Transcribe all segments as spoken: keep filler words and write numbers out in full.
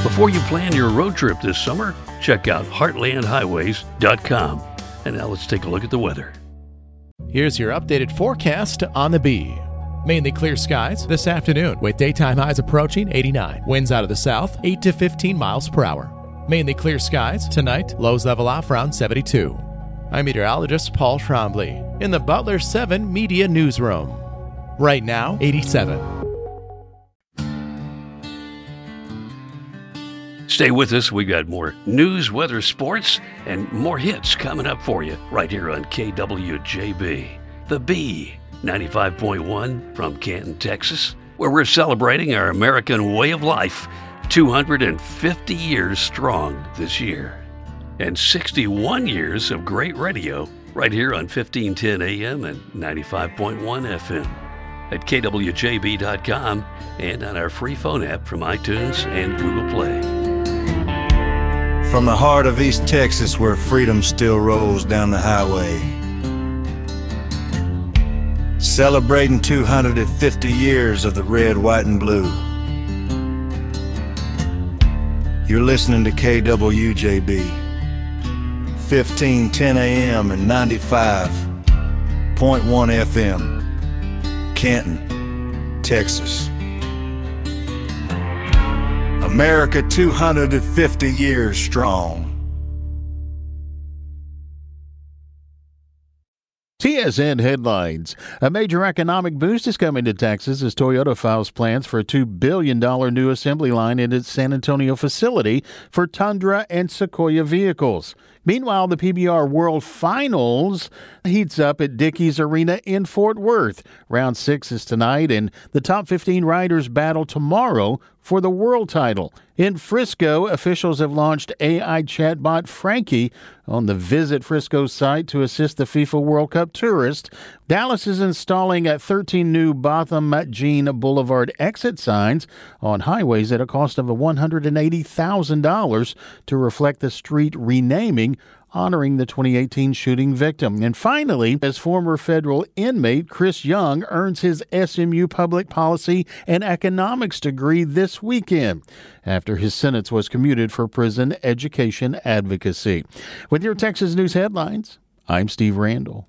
Before you plan your road trip this summer, check out heartland highways dot com. And now let's take a look at the weather. Here's your updated forecast on the Bee. Mainly clear skies this afternoon with daytime highs approaching eighty-nine. Winds out of the south, eight to fifteen miles per hour. Mainly clear skies tonight, lows level off around seventy-two. I'm meteorologist Paul Trombley in the Butler seven Media Newsroom. Right now, eighty-seven. Stay with us. We've got more news, weather, sports, and more hits coming up for you right here on K W J B. The Bee, ninety-five point one from Canton, Texas, where we're celebrating our American way of life, two hundred fifty years strong this year. And sixty-one years of great radio right here on fifteen ten A M and ninety-five point one F M. At K W J B dot com and on our free phone app from iTunes and Google Play. From the heart of East Texas, where freedom still rolls down the highway, celebrating two hundred fifty years of the red, white, and blue. You're listening to K W J B, fifteen ten A M and ninety-five point one F M, Canton, Texas. America two hundred fifty years strong. T S N headlines. A major economic boost is coming to Texas as Toyota files plans for a two billion dollars new assembly line in its San Antonio facility for Tundra and Sequoia vehicles. Meanwhile, the P B R World Finals heats up at Dickies Arena in Fort Worth. Round six is tonight, and the top fifteen riders battle tomorrow for the world title. In Frisco, officials have launched A I chatbot Frankie on the Visit Frisco site to assist the FIFA World Cup tourist. Dallas is installing thirteen new Botham Jean Boulevard exit signs on highways at a cost of one hundred eighty thousand dollars to reflect the street renaming, honoring the twenty eighteen shooting victim. And finally, as former federal inmate Chris Young earns his S M U Public Policy and Economics degree this weekend after his sentence was commuted for prison education advocacy. With your Texas News headlines, I'm Steve Randall.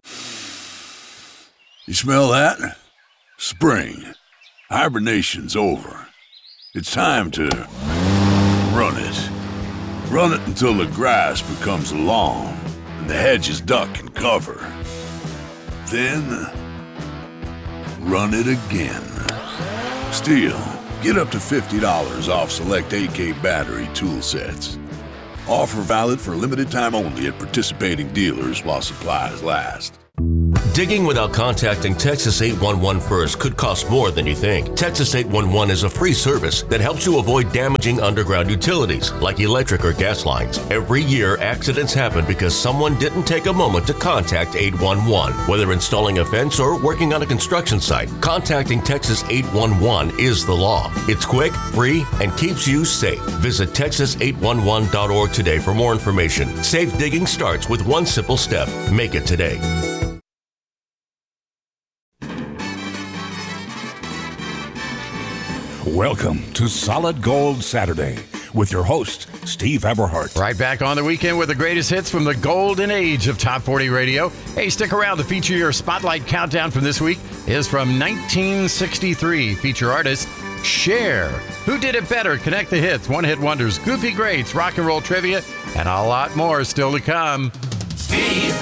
You smell that? Spring. Hibernation's over. It's time to run it. Run it until the grass becomes long and the hedges duck and cover. Then, run it again. Stihl, get up to fifty dollars off select A K battery tool sets. Offer valid for limited time only at participating dealers while supplies last. Digging without contacting Texas eight one one first could cost more than you think. Texas eight one one is a free service that helps you avoid damaging underground utilities like electric or gas lines. Every year, accidents happen because someone didn't take a moment to contact eight one one. Whether installing a fence or working on a construction site, contacting Texas eight one one is the law. It's quick, free, and keeps you safe. Visit Texas eight one one dot org today for more information. Safe digging starts with one simple step. Make it today. Welcome to Solid Gold Saturday with your host, Steve Eberhardt. Right back on the weekend with the greatest hits from the golden age of Top forty Radio. Hey, stick around to feature your Spotlight Countdown from this week is from nineteen sixty-three. Feature artist, Cher. Who did it better? Connect the hits, one-hit wonders, goofy greats, rock and roll trivia, and a lot more still to come. Steve